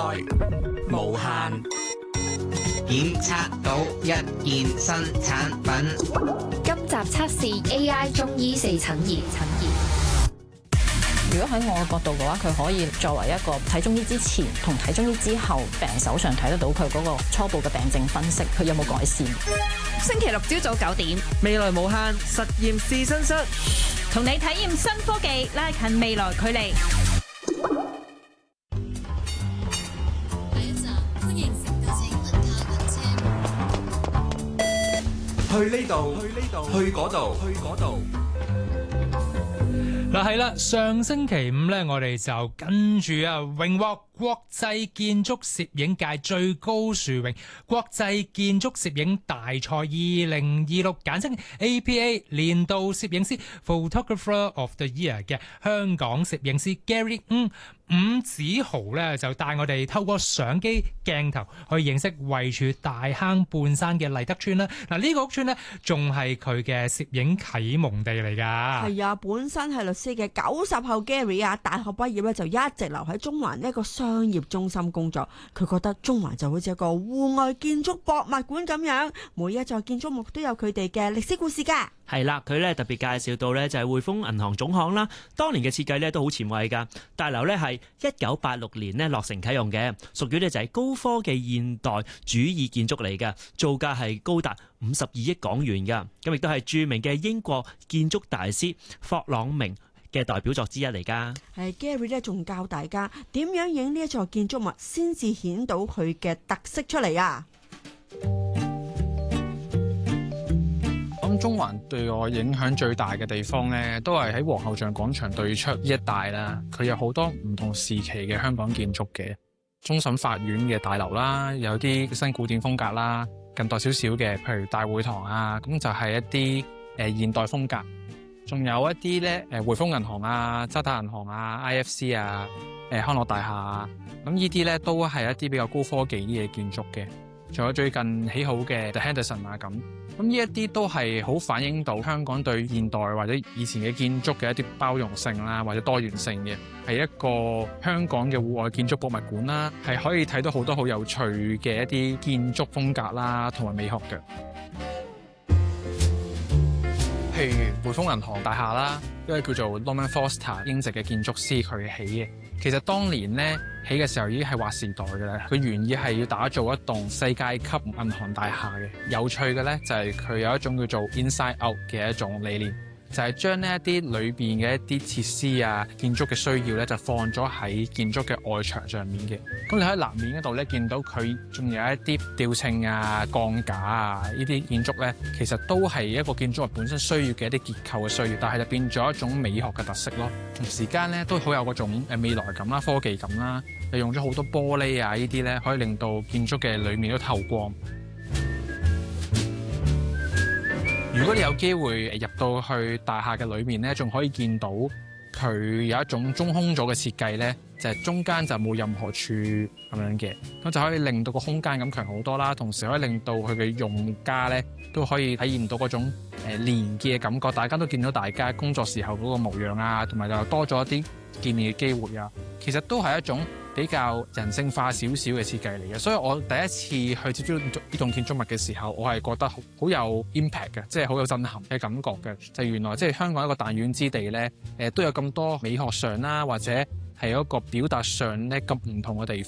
無限檢測到一件新產品。 今集測試 AI 中醫四診儀。 如果喺我嘅角度嘅話，佢可以作為一個睇中醫之前同睇中醫之後病人手上睇得到佢嗰個初步嘅病症分析，佢有冇改善。 星期六朝早9點， 未來無限實驗試身室， 同你體驗新科技，拉近未來距離。 去呢度，去嗰度。 嗱係啦，上星期五咧，我哋就跟住榮獲國際建築攝影界最高殊榮國際建築攝影大賽2026，簡稱 APA 年度攝影師 Photographer of the Year 嘅香港攝影師 Gary 伍子豪咧，就帶我哋透過相機鏡頭去認識位處大坑半山嘅麗德邨啦。嗱，呢個屋邨呢，仲係佢嘅攝影啟蒙地嚟㗎。 係啊，本身係律師嘅90後 Gary 啊，大學畢業咧就一直留喺中環一個商業中心工作。佢覺得中環就好似一個戶外建築博物館咁樣，每一座建築物都有佢哋嘅歷史故事㗎。 係啦，佢咧特別介紹到咧就係匯豐銀行總行啦，當年嘅設計咧都好前衛㗎。大樓咧係1986年咧落成啟用嘅，屬於咧就係高科技現代主義建築嚟嘅，造價係高達52億港元㗎。咁亦都係著名嘅英國建築大師霍朗明嘅代表作之一嚟㗎。 係 Gary 咧仲教大家點樣影呢一座建築物先至顯到佢嘅特色出嚟啊！ 咁中環對我影響最大嘅地方呢，都係喺皇后像廣場對出呢一帶啦。佢有好多唔同時期嘅香港建築嘅，終審法院嘅大樓啦，有啲新古典風格啦，近代少少嘅，譬如大會堂啊，咁就係一啲現代風格。仲有一啲咧匯豐銀行啊、渣打銀行啊、IFC 啊、康樂大廈啊，咁呢啲咧都係一啲比較高科技啲嘅建築嘅。仲有最近起好嘅 The Henderson 啊，咁呢一啲都係好反映到香港對現代或者以前嘅建築嘅一啲包容性啦，或者多元性嘅，係一個香港嘅戶外建築博物館啦，係可以睇到好多好有趣嘅一啲建築風格啦，同埋美學嘅。譬如匯豐銀行大廈啦，一位叫做 Norman Foster 英籍嘅建築師佢起嘅。其實當年咧起嘅時候已經係劃時代嘅啦。佢原意係要打造一棟世界級銀行大廈嘅。有趣嘅咧就係佢有一種叫做 Inside Out 嘅一種理念，就係將呢一啲裏邊嘅一啲設施啊、建築嘅需要咧，就放咗喺建築嘅外牆上面嘅。咁你喺南面嗰度咧見到佢仲有一啲吊稱啊、鋼架啊呢啲建築咧，其實都係一個建築物本身需要嘅一啲結構嘅需要，但係就變咗一種美學嘅特色咯。同時間咧都好有嗰種未來感啦、科技感啦，又用咗好多玻璃啊呢啲咧，可以令到建築嘅裏面都透光。如果你有機會入到去大廈嘅裏面咧，仲可以見到佢有一種中空咗嘅設計咧，就係中間就冇任何柱咁樣嘅，咁就可以令到個空間感強好多啦。同時可以令到佢嘅用家咧都可以體驗到嗰種連結嘅感覺，大家都見到大家工作時候嗰個模樣啊，同埋就多咗一啲見面嘅機會啊。其實都係一種比較人性化少少嘅設計嚟嘅，所以我第一次去接觸呢棟建築物嘅時候，我係覺得好有 impact 嘅，即係好有震撼嘅感覺嘅。就原來即係香港一個彈丸之地咧，都有咁多美學上啦，或者係一個表達上咧咁唔同嘅地方。